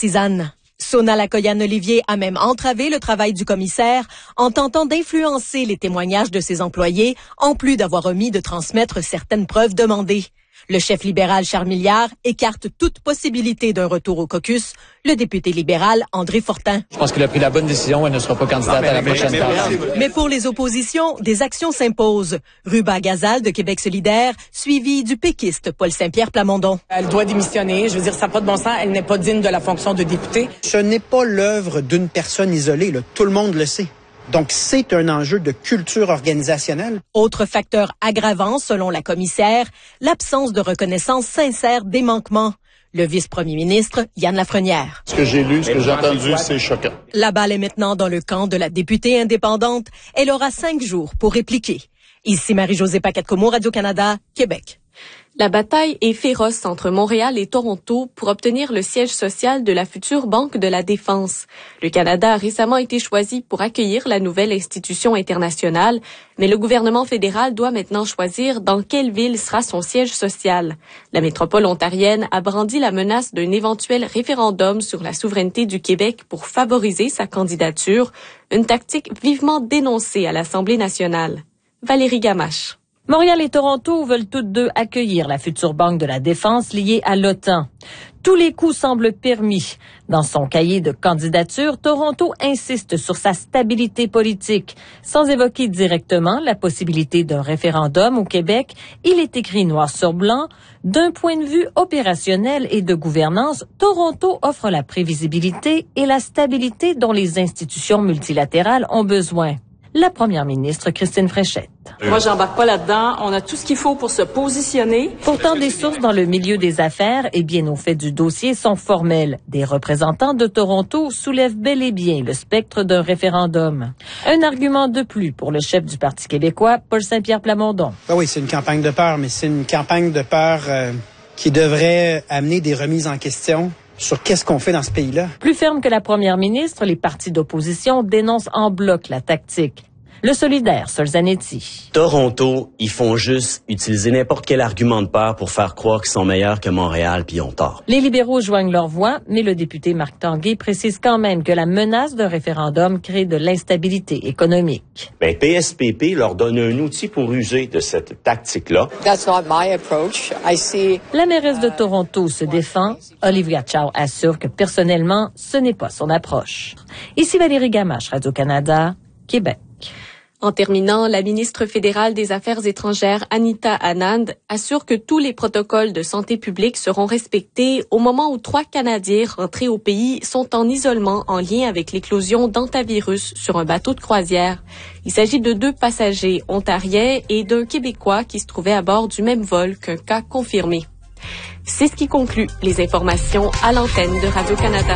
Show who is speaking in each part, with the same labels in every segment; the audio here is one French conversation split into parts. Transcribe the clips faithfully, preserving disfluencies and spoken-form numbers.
Speaker 1: partisane. Sona Lakoyan-Olivier a même entravé le travail du commissaire en tentant d'influencer les témoignages de ses employés, en plus d'avoir omis de transmettre certaines preuves demandées. Le chef libéral Charles Milliard écarte toute possibilité d'un retour au caucus. Le député libéral André Fortin.
Speaker 2: Je pense qu'il a pris la bonne décision. Elle ne sera pas candidate non, mais, à la mais, prochaine table.
Speaker 1: Mais pour les oppositions, des actions s'imposent. Ruba Gazal de Québec solidaire, suivi du péquiste Paul Saint-Pierre Plamondon.
Speaker 3: Elle doit démissionner. Je veux dire, ça n'a pas de bon sens. Elle n'est pas digne de la fonction de députée.
Speaker 4: Ce n'est pas l'œuvre d'une personne isolée. Là. Tout le monde le sait. Donc, c'est un enjeu de culture organisationnelle.
Speaker 1: Autre facteur aggravant, selon la commissaire, l'absence de reconnaissance sincère des manquements. Le vice-premier ministre, Yann Lafrenière.
Speaker 5: Ce que j'ai lu, ce que j'ai entendu, c'est choquant.
Speaker 1: La balle est maintenant dans le camp de la députée indépendante. Elle aura cinq jours pour répliquer. Ici Marie-Josée Paquette-Comeau, Radio-Canada, Québec.
Speaker 6: La bataille est féroce entre Montréal et Toronto pour obtenir le siège social de la future Banque de la Défense. Le Canada a récemment été choisi pour accueillir la nouvelle institution internationale, mais le gouvernement fédéral doit maintenant choisir dans quelle ville sera son siège social. La métropole ontarienne a brandi la menace d'un éventuel référendum sur la souveraineté du Québec pour favoriser sa candidature, une tactique vivement dénoncée à l'Assemblée nationale. Valérie Gamache.
Speaker 7: Montréal et Toronto veulent toutes deux accueillir la future Banque de la Défense liée à l'OTAN. Tous les coups semblent permis. Dans son cahier de candidature, Toronto insiste sur sa stabilité politique. Sans évoquer directement la possibilité d'un référendum au Québec, il est écrit noir sur blanc, d'un point de vue opérationnel et de gouvernance, Toronto offre la prévisibilité et la stabilité dont les institutions multilatérales ont besoin. La première ministre Christine Fréchette.
Speaker 8: Moi, j'embarque pas là-dedans. On a tout ce qu'il faut pour se positionner.
Speaker 7: Pourtant, des sources dans le milieu des affaires et bien au fait du dossier sont formelles. Des représentants de Toronto soulèvent bel et bien le spectre d'un référendum. Un argument de plus pour le chef du Parti québécois, Paul Saint-Pierre Plamondon.
Speaker 4: Ah oui, c'est une campagne de peur, mais c'est une campagne de peur euh, qui devrait amener des remises en question sur qu'est-ce qu'on fait dans ce pays-là.
Speaker 7: Plus ferme que la première ministre, les partis d'opposition dénoncent en bloc la tactique. Le solidaire, Sol Zanetti.
Speaker 9: Toronto, ils font juste utiliser n'importe quel argument de peur pour faire croire qu'ils sont meilleurs que Montréal, puis ils ont tort.
Speaker 7: Les libéraux joignent leur voix, mais le député Marc Tanguay précise quand même que la menace d'un référendum crée de l'instabilité économique.
Speaker 10: Ben, P S P P leur donne un outil pour user de cette tactique-là.
Speaker 11: That's not my approach. I see...
Speaker 7: La mairesse de Toronto se défend. Olivia Chow assure que personnellement, ce n'est pas son approche. Ici Valérie Gamache, Radio-Canada, Québec.
Speaker 6: En terminant, la ministre fédérale des Affaires étrangères, Anita Anand, assure que tous les protocoles de santé publique seront respectés au moment où trois Canadiens rentrés au pays sont en isolement en lien avec l'éclosion d'hantavirus sur un bateau de croisière. Il s'agit de deux passagers ontariens et d'un Québécois qui se trouvait à bord du même vol qu'un cas confirmé. C'est ce qui conclut les informations à l'antenne de Radio-Canada.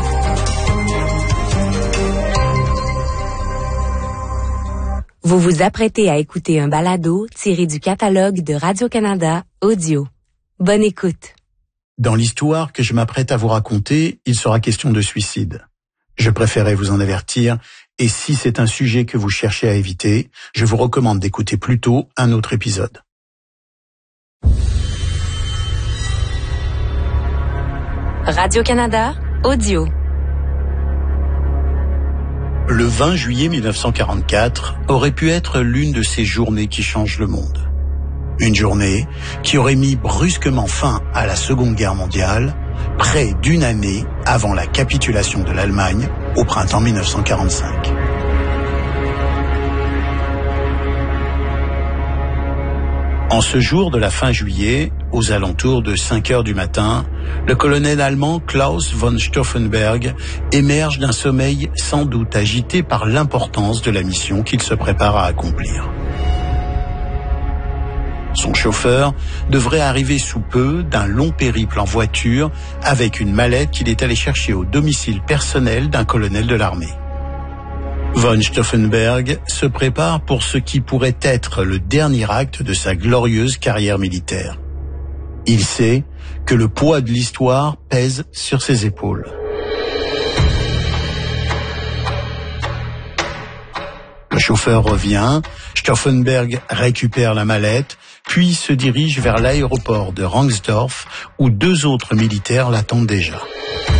Speaker 12: Vous vous apprêtez à écouter un balado tiré du catalogue de Radio-Canada Audio. Bonne écoute.
Speaker 13: Dans l'histoire que je m'apprête à vous raconter, il sera question de suicide. Je préférais vous en avertir, et si c'est un sujet que vous cherchez à éviter, je vous recommande d'écouter plutôt un autre épisode.
Speaker 12: Radio-Canada Audio.
Speaker 13: Le vingt juillet mille neuf cent quarante-quatre aurait pu être l'une de ces journées qui changent le monde. Une journée qui aurait mis brusquement fin à la Seconde Guerre mondiale, près d'une année avant la capitulation de l'Allemagne au printemps mille neuf cent quarante-cinq. En ce jour de la fin juillet, aux alentours de cinq heures du matin, le colonel allemand Klaus von Stauffenberg émerge d'un sommeil sans doute agité par l'importance de la mission qu'il se prépare à accomplir. Son chauffeur devrait arriver sous peu d'un long périple en voiture avec une mallette qu'il est allé chercher au domicile personnel d'un colonel de l'armée. Von Stauffenberg se prépare pour ce qui pourrait être le dernier acte de sa glorieuse carrière militaire. Il sait que le poids de l'histoire pèse sur ses épaules. Le chauffeur revient, Stauffenberg récupère la mallette, puis se dirige vers l'aéroport de Rangsdorf où deux autres militaires l'attendent déjà.